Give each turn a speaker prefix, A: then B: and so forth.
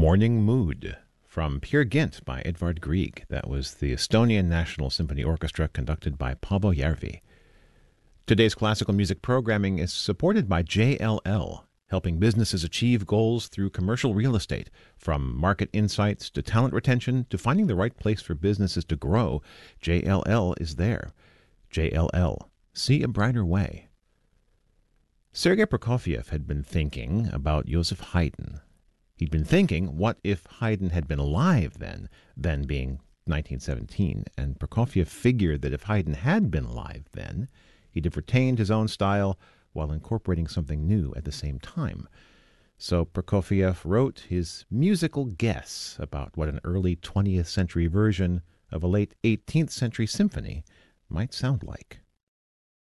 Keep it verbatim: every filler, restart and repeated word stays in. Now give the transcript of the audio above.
A: Morning Mood from Peer Gynt by Edvard Grieg. That was the Estonian National Symphony Orchestra conducted by Paavo Järvi. Today's classical music programming is supported by J L L, helping businesses achieve goals through commercial real estate. From market insights to talent retention to finding the right place for businesses to grow, J L L is there. J L L. See a brighter way. Sergei Prokofiev had been thinking about Joseph Haydn. He'd been thinking, what if Haydn had been alive then, then being nineteen seventeen, and Prokofiev figured that if Haydn had been alive then, he'd have retained his own style while incorporating something new at the same time. So Prokofiev wrote his musical guess about what an early twentieth century version of a late eighteenth century symphony might sound like.